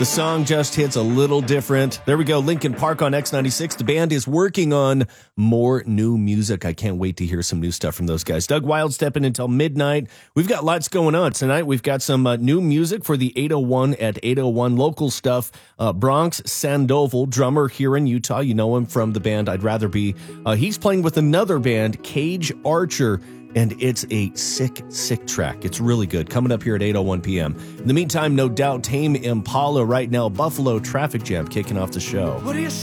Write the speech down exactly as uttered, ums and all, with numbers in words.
The song just hits a little different. There we go, Linkin Park on X ninety-six. The band is working on more new music. I can't wait to hear some new stuff from those guys. Doug Wild stepping until midnight. We've got lots going on tonight. We've got some uh, new music for the eight oh one at eight oh one, local stuff. Uh, Bronx Sandoval, drummer here in Utah. You know him from the band I'd Rather Be. Uh, he's playing with another band, Cage Archer. And it's a sick, sick track. It's really good. Coming up here at eight oh one p.m. In the meantime, no doubt, Tame Impala right now. Buffalo Traffic Jam kicking off the show. What do you say?